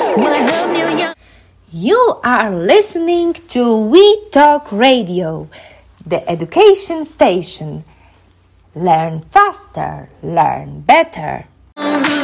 You are listening to We Talk Radio, the education station. Learn faster, learn better.